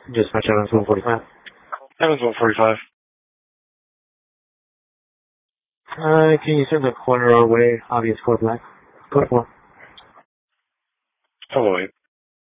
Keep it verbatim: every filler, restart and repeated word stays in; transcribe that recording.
Dispatch Evans one forty-five. Evans one forty-five. Uh, can you send the corner our way? Obvious code black. Code four. Oh, wait.